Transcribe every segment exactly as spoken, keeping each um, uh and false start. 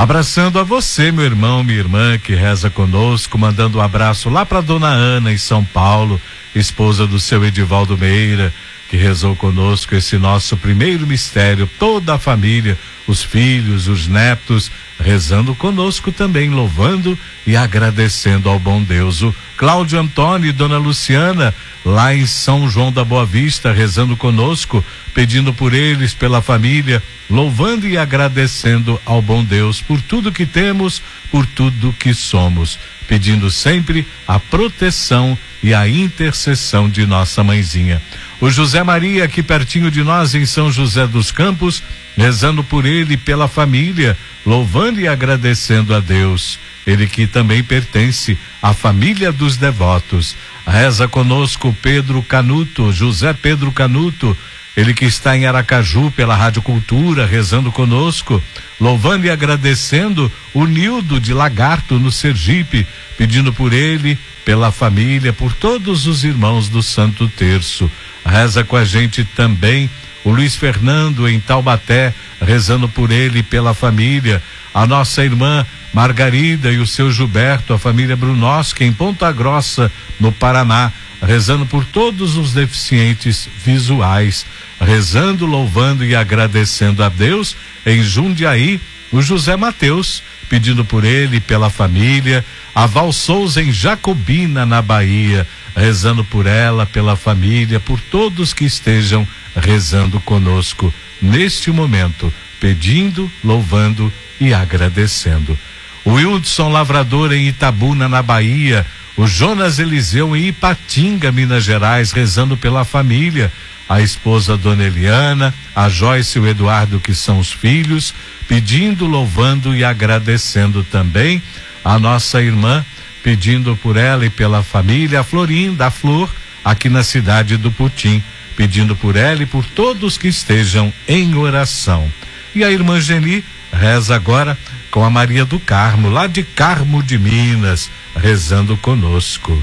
Abraçando a você, meu irmão, minha irmã, que reza conosco, mandando um abraço lá para dona Ana, em São Paulo, esposa do seu Edivaldo Meira, que rezou conosco esse nosso primeiro mistério, toda a família, os filhos, os netos, rezando conosco também, louvando e agradecendo ao bom Deus. O Cláudio Antônio e dona Luciana, lá em São João da Boa Vista, rezando conosco, pedindo por eles, pela família, louvando e agradecendo ao bom Deus por tudo que temos, por tudo que somos, pedindo sempre a proteção e a intercessão de nossa mãezinha. O José Maria, aqui pertinho de nós, em São José dos Campos, rezando por ele e pela família, louvando e agradecendo a Deus. Ele que também pertence à família dos devotos. Reza conosco Pedro Canuto, José Pedro Canuto, ele que está em Aracaju pela Rádio Cultura, rezando conosco, louvando e agradecendo o Nildo de Lagarto, no Sergipe, pedindo por ele, pela família, por todos os irmãos do Santo Terço. Reza com a gente também o Luiz Fernando em Taubaté, rezando por ele e pela família. A nossa irmã Margarida e o seu Gilberto, a família Brunoski em Ponta Grossa, no Paraná, rezando por todos os deficientes visuais, rezando, louvando e agradecendo a Deus. Em Jundiaí, o José Mateus, pedindo por ele e pela família. A Val Souza em Jacobina, na Bahia, rezando por ela, pela família, por todos que estejam rezando conosco neste momento, pedindo, louvando e agradecendo. O Wildson Lavrador em Itabuna, na Bahia, o Jonas Eliseu em Ipatinga, Minas Gerais, rezando pela família, a esposa Dona Eliana, a Joyce e o Eduardo, que são os filhos, pedindo, louvando e agradecendo também a nossa irmã, pedindo por ela e pela família, a Florinda, a Flor, aqui na cidade do Putim, pedindo por ela e por todos que estejam em oração. E a irmã Geni reza agora com a Maria do Carmo, lá de Carmo de Minas, rezando conosco.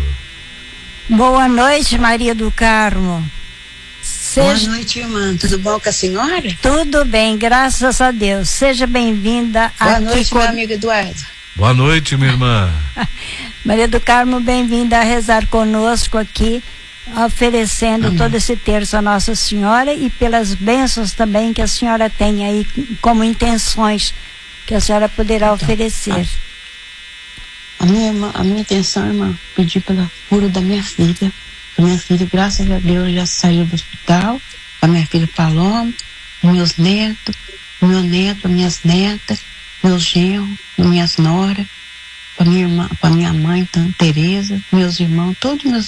Boa noite, Maria do Carmo. Seja... Boa noite, irmã. Tudo bom com a senhora? Tudo bem, graças a Deus. Seja bem-vinda. Boa aqui noite, com... meu amigo Eduardo. Boa noite, minha irmã. Maria do Carmo, bem-vinda a rezar conosco aqui, oferecendo Amém. Todo esse terço a Nossa Senhora e pelas bênçãos também que a senhora tem aí como intenções que a senhora poderá então, oferecer. A, a, minha irmã, a minha intenção, irmã, pedir pela cura da minha filha. A minha filha, graças a Deus, já saiu do hospital. A minha filha Paloma, meus netos, meu neto, minhas netas, meus genros, minhas noras, para minha irmã, para minha mãe, Tanta Teresa, meus irmãos, todos meus